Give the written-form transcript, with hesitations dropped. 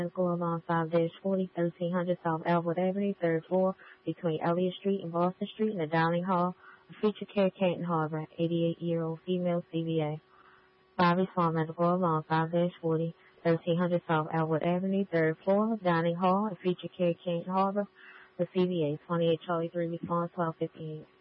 Medical along 5-40, 1300 South Elwood Avenue, 3rd floor, between Elliott Street and Boston Street in the dining hall of Feature Care Canton Harbor, 88-year-old female CVA. 5 Respond Medical along 5-40, 1300 South Elwood Avenue, 3rd floor, dining hall of Feature Care Canton Harbor, the CVA, 28 Charlie 3 Response 1258.